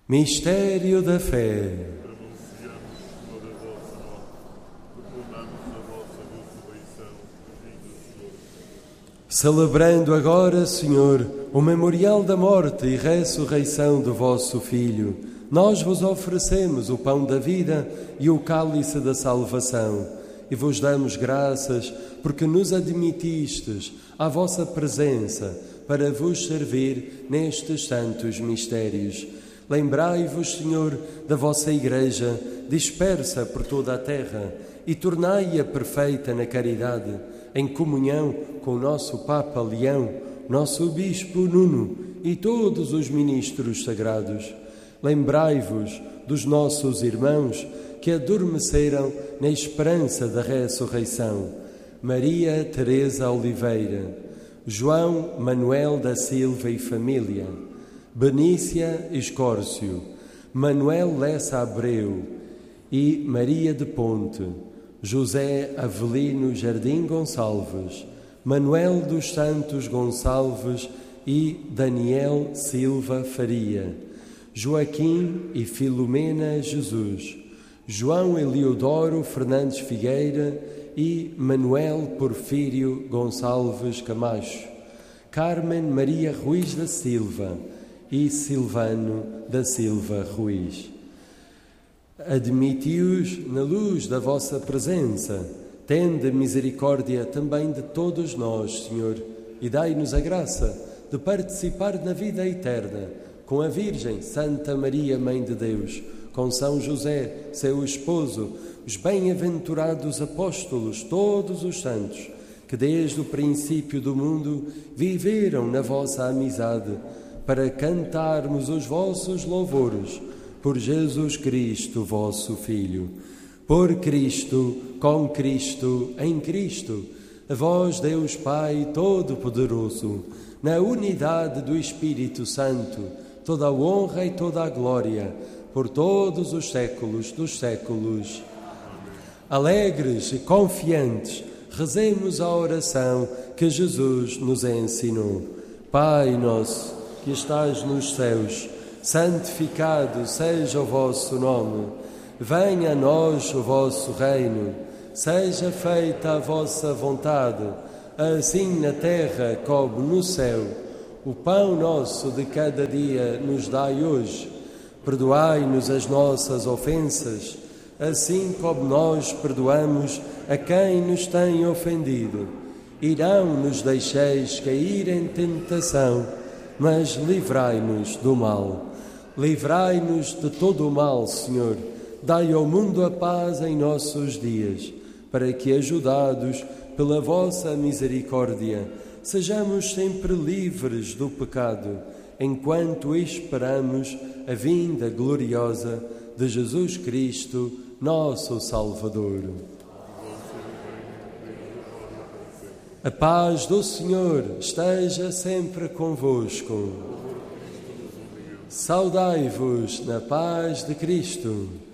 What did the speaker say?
Mistério da fé. Celebrando agora, Senhor, o memorial da morte e ressurreição do vosso Filho, nós vos oferecemos o pão da vida e o cálice da salvação e vos damos graças porque nos admitistes à vossa presença para vos servir nestes santos mistérios. Lembrai-vos, Senhor, da vossa Igreja dispersa por toda a terra e tornai-a perfeita na caridade, em comunhão com o nosso Papa Leão, nosso Bispo Nuno e todos os ministros sagrados. Lembrai-vos dos nossos irmãos que adormeceram na esperança da ressurreição. Maria Teresa Oliveira, João Manuel da Silva e família, Benícia Escórcio, Manuel Lessa Abreu e Maria de Ponte, José Avelino Jardim Gonçalves, Manuel dos Santos Gonçalves e Daniel Silva Faria, Joaquim e Filomena Jesus, João Eliodoro Fernandes Figueira e Manuel Porfírio Gonçalves Camacho, Carmen Maria Ruiz da Silva e Silvano da Silva Ruiz. Admiti-os na luz da vossa presença. Tende misericórdia também de todos nós, Senhor, e dai-nos a graça de participar na vida eterna com a Virgem Santa Maria, Mãe de Deus, com São José, seu esposo, os bem-aventurados apóstolos, todos os santos, que desde o princípio do mundo viveram na vossa amizade, para cantarmos os vossos louvores por Jesus Cristo, vosso Filho. Por Cristo, com Cristo, em Cristo, a vós, Deus Pai Todo-Poderoso, na unidade do Espírito Santo, toda a honra e toda a glória, por todos os séculos dos séculos. Alegres e confiantes, rezemos a oração que Jesus nos ensinou. Pai nosso, que estás nos céus, santificado seja o vosso nome. Venha a nós o vosso reino. Seja feita a vossa vontade, assim na terra como no céu. O pão nosso de cada dia nos dai hoje. Perdoai-nos as nossas ofensas, assim como nós perdoamos a quem nos tem ofendido. E não nos deixeis cair em tentação, mas livrai-nos do mal. Livrai-nos de todo o mal, Senhor. Dai ao mundo a paz em nossos dias, para que, ajudados pela vossa misericórdia, sejamos sempre livres do pecado, enquanto esperamos a vinda gloriosa de Jesus Cristo, nosso Salvador. A paz do Senhor esteja sempre convosco. Saudai-vos na paz de Cristo.